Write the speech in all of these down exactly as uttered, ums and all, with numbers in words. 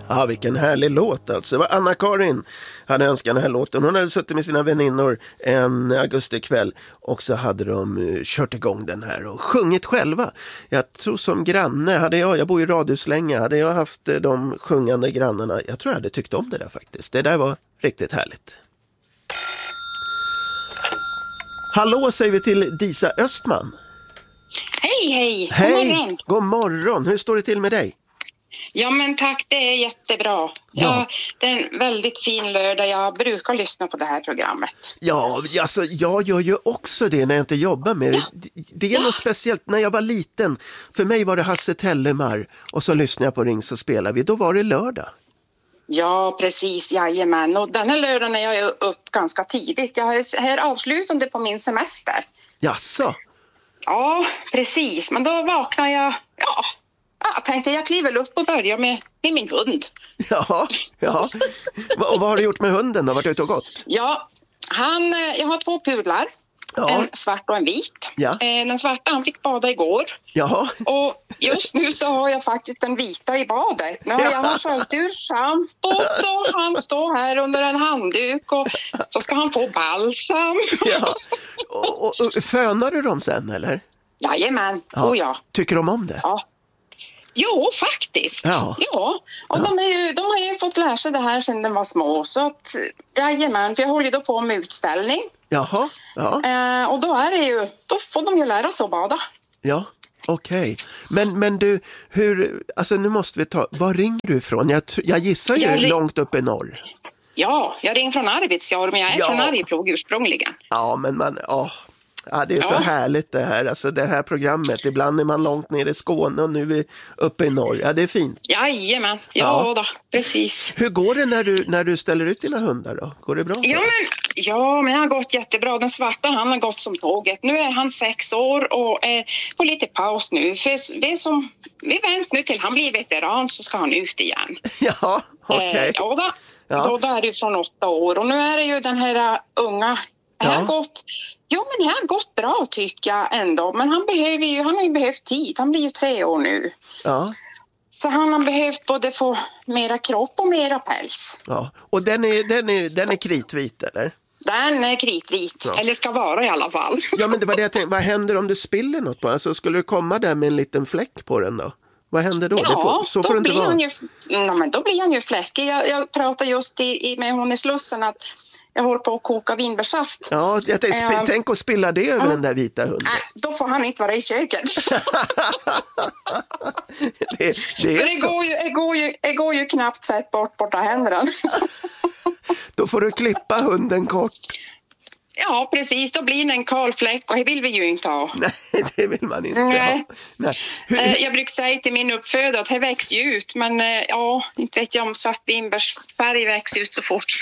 Ja, vilken härlig låt alltså. Det var Anna-Karin hade önskat den här låten. Hon hade suttit med sina väninnor en augustikväll och så hade de uh, kört igång den här och sjungit själva. Jag tror som granne, hade jag, jag bor i radhuslänge, hade jag haft uh, de sjungande grannarna, jag tror jag hade tyckt om det där faktiskt. Det där var riktigt härligt. Hallå säger vi till Disa Östman. Hej, hej. Hej, God morgon. God morgon. Hur står det till med dig? Ja, men tack, det är jättebra. Ja. Ja, det är en väldigt fin lördag. Jag brukar lyssna på det här programmet. Ja, alltså jag gör ju också det när jag inte jobbar med det. Ja. Det är ja. något speciellt. När jag var liten, för mig var det Hasse Tellemar och så lyssnade jag på Ring så spelar vi. Då var det lördag. Ja, precis, jajamän. Och den här lördagen är jag upp ganska tidigt. Jag är här avslutande på min semester. Jaså? Ja, precis. Men då vaknar jag... Ja, jag tänkte jag kliver upp och börjar med, med min hund. Ja, ja. Och vad har du gjort med hunden då? Vart du ute och gått? Ja, han, jag har två pudlar. Ja. En svart och en vit. Ja. Den svarta han fick bada igår. Ja. Och just nu så har jag faktiskt den vita i badet. Nu har jag har sköljt ur schampot och han står här under en handduk och så ska han få balsam. Ja. Och, och, och fönar du dem sen eller? Jajamän, ja. Oh, ja. Tycker de om det? Ja. Jo, faktiskt. Ja. Ja. Och ja. De, är ju, de har ju fått lära sig det här sedan de var små. Så att, jajamän, för jag håller ju då på med utställning. Jaha, ja. Eh, och då är det ju, då får de ju lära sig att bada. Ja, okej. Okay. Men, men du, hur, alltså nu måste vi ta, var ringer du ifrån? Jag, jag gissar ju jag ring... långt upp i norr. Ja, jag ringer från Arvidsjaur, men jag är ja. från Arjeplog ursprungligen. Ja, men man, åh. Ja, det är ja. så härligt det här. Alltså det här programmet. Ibland är man långt ner i Skåne och nu är vi uppe i norr. Ja, det är fint. Jajamän. Ja, ja. Då, precis. Hur går det när du, när du ställer ut dina hundar då? Går det bra? Ja men, ja, men det har gått jättebra. Den svarta, han har gått som tåget. Nu är han sex år och är på lite paus nu. För det är som, vi väntar nu till han blir veteran så ska han ut igen. Ja, okej. Okay. Eh, ja, då, ja. Då, då är det ju från åtta år. Och nu är det ju den här uh, unga... Ja. Han gått, jo men det har gått bra tycker jag ändå. Men han behöver ju, han har ju behövt tid. Han blir ju tre år nu. Ja. Så han har behövt både få mera kropp och mera päls. Ja. Och den är, den är, den är kritvit eller? Den är kritvit, ja. Eller ska vara i alla fall. Ja men det var det jag tänkte, vad händer om du spiller något på? Alltså skulle du komma där med en liten fläck på den då? Vad händer då? Ja, det får, så då, får det inte blir vara. Han ju, ja, men då blir han ju fläckig. Jag, jag pratade just i, i, med hon i Slussen att jag håller på att koka vinbärsaft. Ja, jag tänkte, sp- um, tänk att spilla det över uh, den där vita hunden. Nej, då får han inte vara i köket. det, det, är För det, så. Går ju, det, går ju, det går ju knappt tvätt bort borta händerna. Då får du klippa hunden kort. Ja, precis. Då blir det en kalfläck och det vill vi ju inte ha. Nej, det vill man inte Nej. ha. Nej. Hur... Jag brukar säga till min uppfödare att det växer ju ut. Men ja, inte vet jag om svartvinbärsfärg växer ut så fort.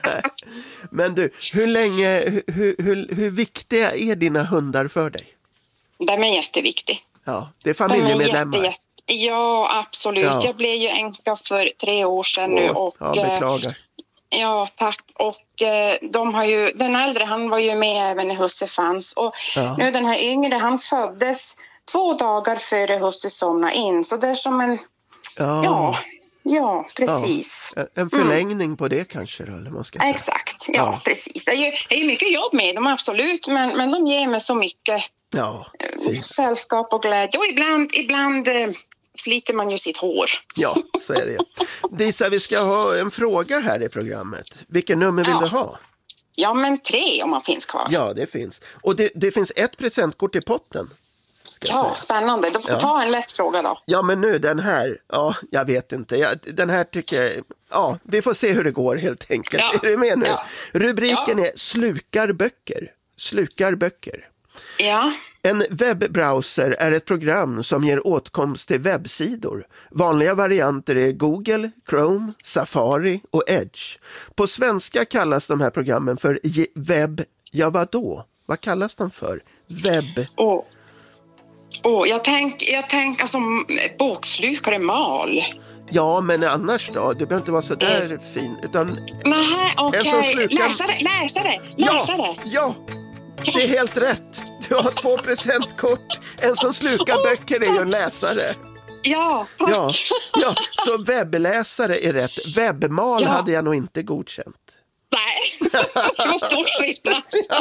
Men du, hur länge, hur, hur, hur viktiga är dina hundar för dig? De är jätteviktiga. Ja, det är familjemedlemmar. Jätte, jätte, ja, absolut. Ja. Jag blev ju änka för tre år sedan nu. Och, ja, beklagar. Ja, tack. Och eh, de har ju, den äldre han var ju med även när husse fanns. Och ja. Nu den här yngre, han föddes två dagar före husse somnade in. Så det är som en, ja, ja, ja precis. Ja. En förlängning mm. på det kanske då, eller man ska säga. Exakt, ja, ja. precis. Det är, ju, det är ju mycket jobb med dem, absolut. Men, men de ger mig så mycket ja, eh, sällskap och glädje. Och ibland, ibland eh, sliter man ju sitt hår. Ja, så är det. Disa, vi ska ha en fråga här i programmet. Vilken nummer vill ja. du ha? Ja, men tre om man finns kvar. Ja, det finns. Och det, det finns ett presentkort i potten. Ja, säga. Spännande. Då får ja. ta en lätt fråga då. Ja, men nu den här. Ja, jag vet inte. Jag, den här tycker jag... Ja, vi får se hur det går helt enkelt. Ja. Är du med nu? Ja. Rubriken ja. är Slukar böcker. Slukar böcker. Ja. En webbrowser är ett program som ger åtkomst till webbsidor. Vanliga varianter är Google, Chrome, Safari och Edge. På svenska kallas de här programmen för webb... Ja, vadå? Vad kallas de för? Webb... Åh, oh, jag tänker jag tänk, alltså bokslukare mal. Ja, men annars då? Du behöver inte vara så där eh. fin. Utan nej, okej. Okay. Slukar... Läsare, läsare, läsare. Ja, ja, det är helt rätt. Du har två presentkort. En som slukar oh, böcker är ju en läsare. Ja, tack. Ja, ja, så webbläsare är rätt. Webbmal Ja. hade jag nog inte godkänt. Nej, det var stor skillnad.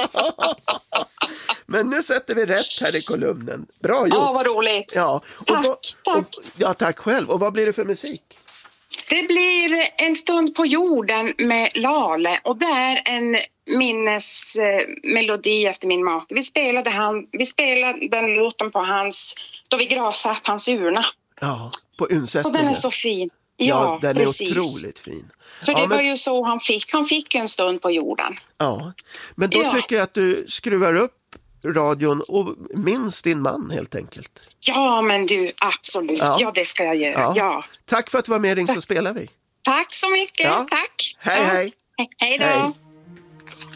Men nu sätter vi rätt här i kolumnen. Bra gjort. Ja, vad roligt. Ja. Och Tack, vad, tack. Och, ja, tack själv. Och vad blir det för musik? Det blir En stund på jorden med Lale och det är en minnesmelodi efter min make. Vi spelade, han, vi spelade den låten på hans, då vi gravsatt hans urna. Ja, på Så undsättningen. den är så fin. Ja, Ja, den precis. är otroligt fin. För ja, det men, var ju så han fick. Han fick en stund på jorden. ja. Men då Ja. tycker jag att du skruvar upp radion och minns din man helt enkelt. Ja, men du, absolut. Ja. Ja, det ska jag göra. Ja. Ja. Tack för att du var med, Ring så spelar vi. Tack så mycket. Ja. Tack. Hej, Ja. hej. He- Hej då. Hej.